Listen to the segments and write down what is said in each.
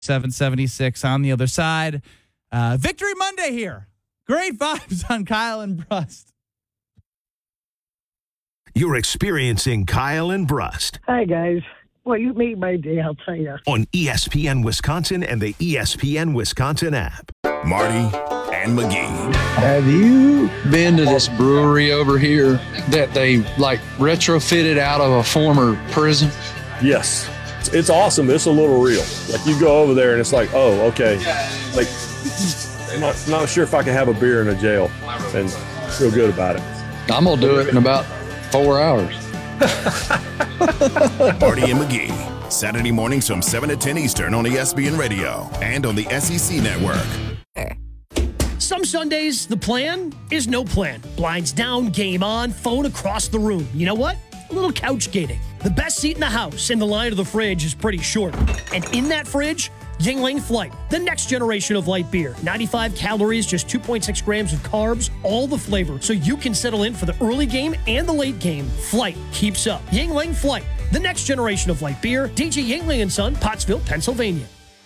776 on the other side. Victory Monday here. Great vibes on Kyle and Brust. You're experiencing Kyle and Brust. Hi, guys. Well, you made my day, I'll tell you. On ESPN Wisconsin and the ESPN Wisconsin app. Marty and McGee. Have you been to this brewery over here that they retrofitted out of a former prison? Yes. It's awesome. It's a little real. Like you go over there and it's like, oh, okay. Like I'm not sure if I can have a beer in a jail and feel good about it. I'm going to do it in about 4 hours. Marty and McGee. Saturday mornings from 7 to 10 Eastern on ESPN Radio and on the SEC Network. Some Sundays, the plan is no plan. Blinds down, game on, phone across the room. You know what? A little couch gating. The best seat in the house and the line to the fridge is pretty short. And in that fridge, Yuengling Flight, the next generation of light beer. 95 calories, just 2.6 grams of carbs, all the flavor, so you can settle in for the early game and the late game. Flight keeps up. Yuengling Flight, the next generation of light beer. DJ Yuengling & Son, Pottsville, Pennsylvania.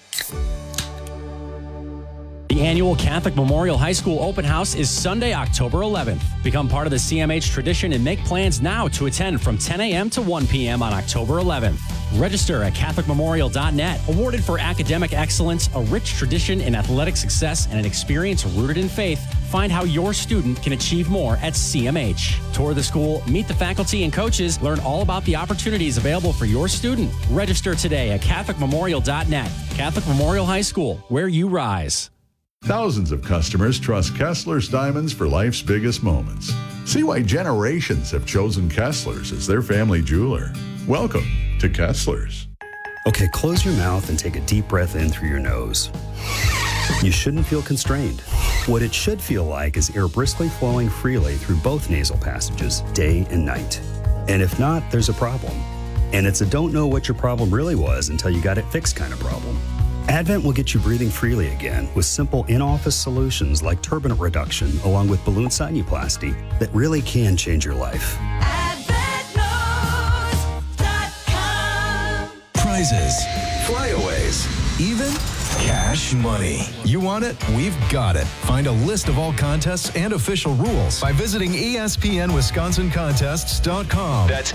The annual Catholic Memorial High School Open House is Sunday, October 11th. Become part of the CMH tradition and make plans now to attend from 10 a.m. to 1 p.m. on October 11th. Register at CatholicMemorial.net. Awarded for academic excellence, a rich tradition in athletic success, and an experience rooted in faith, find how your student can achieve more at CMH. Tour the school, meet the faculty and coaches, learn all about the opportunities available for your student. Register today at CatholicMemorial.net. Catholic Memorial High School, where you rise. Thousands of customers trust Kessler's Diamonds for life's biggest moments. See why generations have chosen Kessler's as their family jeweler. Welcome to Kessler's. Okay, close your mouth and take a deep breath in through your nose. You shouldn't feel constrained. What it should feel like is air briskly flowing freely through both nasal passages, day and night. And if not, there's a problem. And it's a don't know what your problem really was until you got it fixed kind of problem. Advent will get you breathing freely again with simple in-office solutions like turbinate reduction along with balloon sinuplasty that really can change your life. AdventNose.com. Prizes, flyaways, even cash money. You want it? We've got it. Find a list of all contests and official rules by visiting ESPNWisconsinContests.com. That's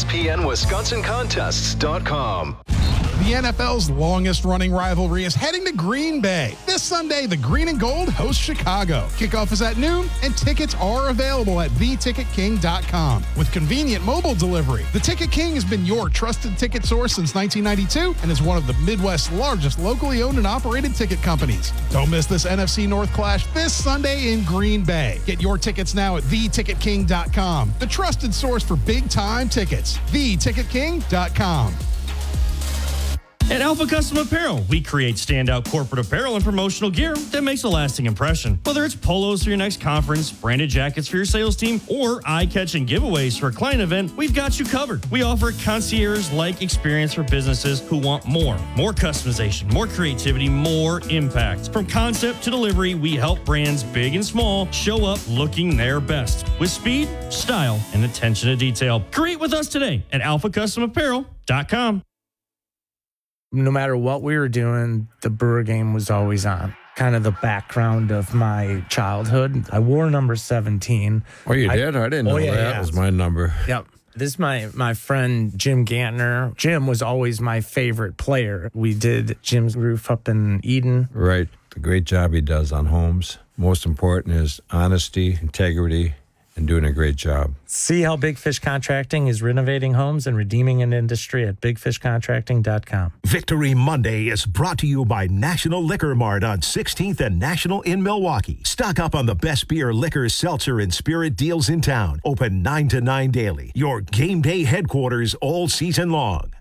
ESPNWisconsinContests.com. The NFL's longest-running rivalry is heading to Green Bay. This Sunday, the Green and Gold host Chicago. Kickoff is at noon, and tickets are available at theticketking.com. With convenient mobile delivery, The Ticket King has been your trusted ticket source since 1992 and is one of the Midwest's largest locally owned and operated ticket companies. Don't miss this NFC North clash this Sunday in Green Bay. Get your tickets now at theticketking.com, the trusted source for big-time tickets. theticketking.com. At Alpha Custom Apparel, we create standout corporate apparel and promotional gear that makes a lasting impression. Whether it's polos for your next conference, branded jackets for your sales team, or eye-catching giveaways for a client event, we've got you covered. We offer a concierge-like experience for businesses who want more. More customization, more creativity, more impact. From concept to delivery, we help brands big and small show up looking their best with speed, style, and attention to detail. Create with us today at alphacustomapparel.com. No matter what we were doing, the Brewer game was always on. Kind of the background of my childhood. I wore number 17. Oh, you did? I didn't know that was my number. Yep. This is my friend, Jim Gantner. Jim was always my favorite player. We did Jim's roof up in Eden. Right. The great job he does on homes. Most important is honesty, integrity, and doing a great job. See how Big Fish Contracting is renovating homes and redeeming an industry at bigfishcontracting.com. Victory Monday is brought to you by National Liquor Mart on 16th and National in Milwaukee. Stock up on the best beer, liquor, seltzer, and spirit deals in town. Open 9 to 9 daily. Your game day headquarters all season long.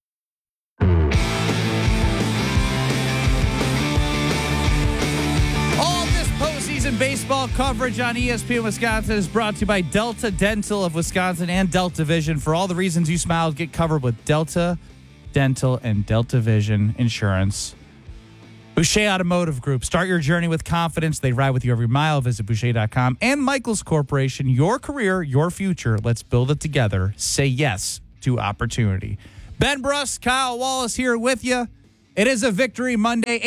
Baseball coverage on ESPN Wisconsin is brought to you by Delta Dental of Wisconsin and Delta Vision. For all the reasons you smiled, get covered with Delta Dental and Delta Vision Insurance. Boucher Automotive Group. Start your journey with confidence. They ride with you every mile. Visit Boucher.com. And Michaels Corporation. Your career, your future. Let's build it together. Say yes to opportunity. Ben Brust, Kyle Wallace here with you. It is a Victory Monday.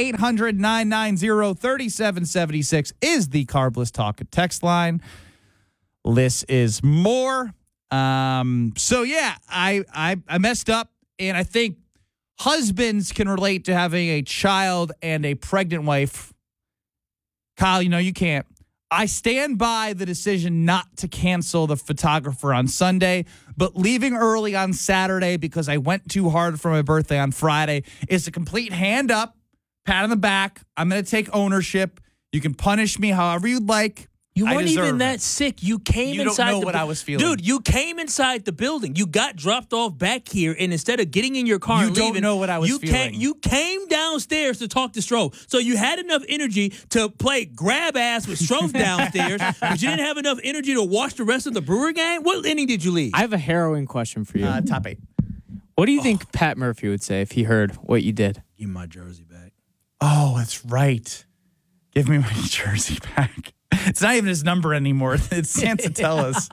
800-990-3776 is the Carbless Talk text line. Less is more. So yeah, I messed up, and I think husbands can relate to having a child and a pregnant wife. Kyle, you can't. I stand by the decision not to cancel the photographer on Sunday, but leaving early on Saturday because I went too hard for my birthday on Friday is a complete hand up, pat on the back. I'm going to take ownership. You can punish me however you'd like. You weren't even that sick. You came inside. You don't know what I was feeling. Dude, you came inside the building. You got dropped off back here, and instead of getting in your car and leaving, you don't know what I was feeling. You came downstairs to talk to Stroh. So you had enough energy to play grab ass with Stroh downstairs, but you didn't have enough energy to watch the rest of the Brewer game? What inning did you leave? I have a harrowing question for you. Top 8. What do you think Pat Murphy would say if he heard what you did? Give me my jersey back. Oh, that's right. Give me my jersey back. It's not even his number anymore. It's Sansatella's.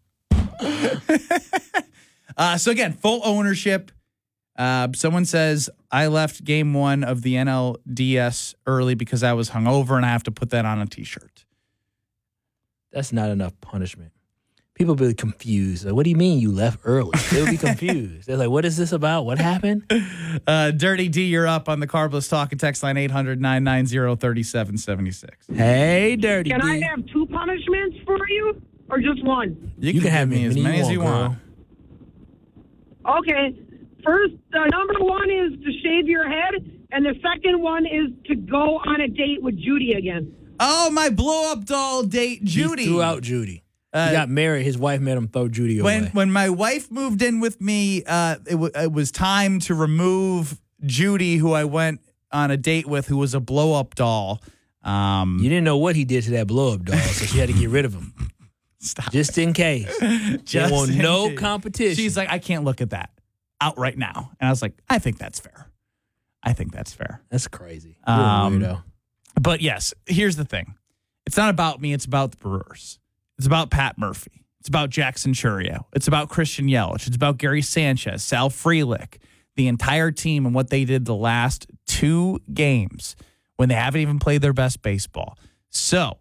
So again, full ownership. Someone says, I left game 1 of the NLDS early because I was hungover and I have to put that on a T-shirt. That's not enough punishment. People will be confused. Like, what do you mean you left early? They'll be confused. They're like, what is this about? What happened? Dirty D, you're up on the Carbless Talk and text line 800-990-3776. Hey, Dirty D. Can I have 2 punishments for you or just one? You can have me as many as you want. Okay. First, number 1 is to shave your head, and the second one is to go on a date with Judy again. Oh, my blow-up doll date, Judy. He threw out Judy. He got married. His wife made him throw Judy away. When my wife moved in with me, it was time to remove Judy, who I went on a date with, who was a blow-up doll. You didn't know what he did to that blow-up doll, so she had to get rid of him. Stop. Just in case. Just want no competition. She's like, I can't look at that out right now. And I was like, I think that's fair. That's crazy. You're a weirdo. But yes, here's the thing. It's not about me. It's about the Brewers. It's about Pat Murphy. It's about Jackson Chourio. It's about Christian Yelich. It's about Gary Sanchez, Sal Frelick, the entire team and what they did the last 2 games when they haven't even played their best baseball. So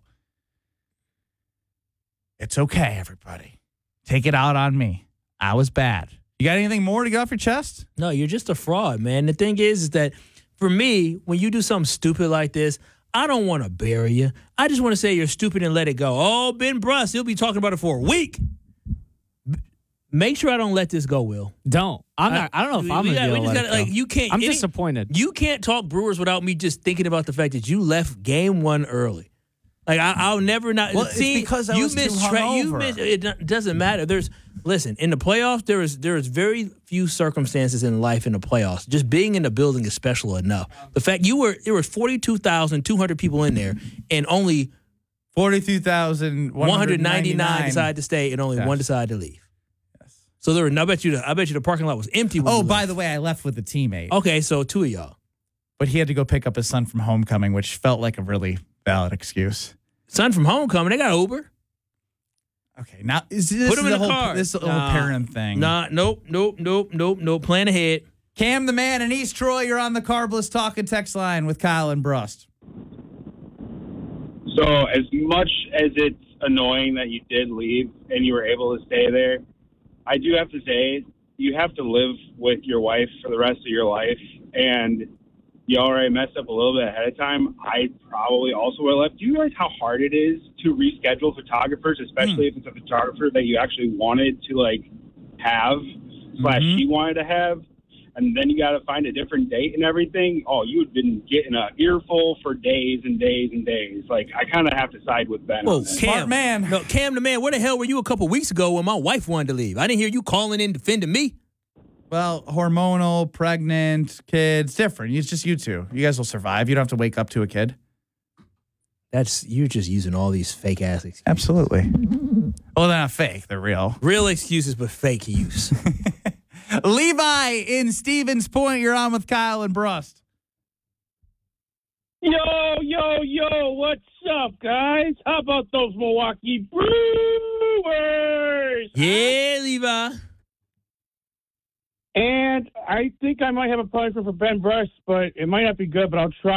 it's okay, everybody. Take it out on me. I was bad. You got anything more to get off your chest? No, you're just a fraud, man. The thing is that for me, when you do something stupid like this, I don't want to bury you. I just want to say you're stupid and let it go. Oh, Ben Bruss, he'll be talking about it for a week. Make sure I don't let this go, Will. Don't. I don't know if I'm going to like you can't. I'm disappointed. You can't talk Brewers without me just thinking about the fact that you left game 1 early. Like I'll never not. Well, see, it's because I was too hungover. It doesn't matter. Listen, in the playoffs, there is very few circumstances in life in the playoffs. Just being in the building is special enough. The fact there were 42,200 people in there, and only 42,199 decided to stay, and only one decided to leave. Yes. So I bet you the parking lot was empty. Oh, by the way, I left with a teammate. Okay, so 2 of y'all. But he had to go pick up his son from homecoming, which felt like a really valid excuse. Son from homecoming, they got Uber. Okay, now put him in the car. This little parent thing. Nope. Plan ahead. Cam the man in East Troy, you're on the Carbless Talk and text line with Kyle and Brust. So as much as it's annoying that you did leave and you were able to stay there, I do have to say you have to live with your wife for the rest of your life, and you already messed up a little bit ahead of time. I probably also would have left. Do you realize how hard it is to reschedule photographers, especially if it's a photographer that you actually wanted to have / she wanted to have? And then you got to find a different date and everything. Oh, you had been getting an earful for days and days and days. I kind of have to side with Ben. Whoa, Cam, man. No, Cam the man, where the hell were you a couple weeks ago when my wife wanted to leave? I didn't hear you calling in defending me. Well, hormonal, pregnant, kids, different. It's just you two. You guys will survive. You don't have to wake up to a kid. You're just using all these fake ass excuses. Absolutely. Well, they're not fake. They're real. Real excuses, but fake use. Levi in Stevens Point. You're on with Kyle and Brust. Yo, what's up, guys? How about those Milwaukee Brewers? Yeah, Levi. And I think I might have a punishment for Ben Brush, but it might not be good, but I'll try.